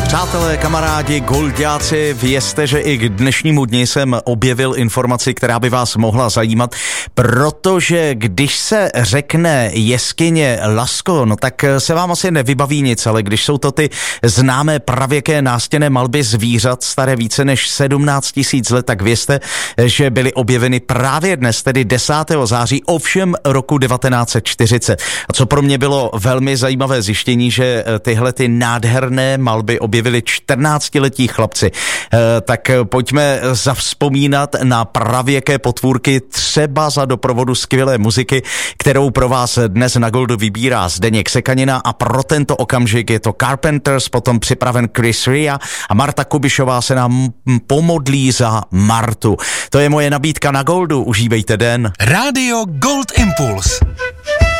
Přátelé, kamarádi, golďáci, vězte, že i k dnešnímu dni jsem objevil informaci, která by vás mohla zajímat, protože když se řekne jeskyně Lascaux, no tak se vám asi nevybaví nic, ale když jsou to ty známé pravěké nástěnné malby zvířat staré více než 17 000 let, tak vězte, že byly objeveny právě dnes, tedy 10. září, ovšem roku 1940. A co pro mě bylo velmi zajímavé zjištění, že tyhle ty nádherné malby objevili 14letí chlapci. Tak pojďme zavzpomínat na pravěké potvůrky třeba za doprovodu skvělé muziky, kterou pro vás dnes na Goldu vybírá Zdeněk Sekanina a pro tento okamžik je to Carpenters, potom připraven Chris Ria a Marta Kubišová se nám pomodlí za Martu. To je moje nabídka na Goldu, užívejte den. Rádio Gold Impuls.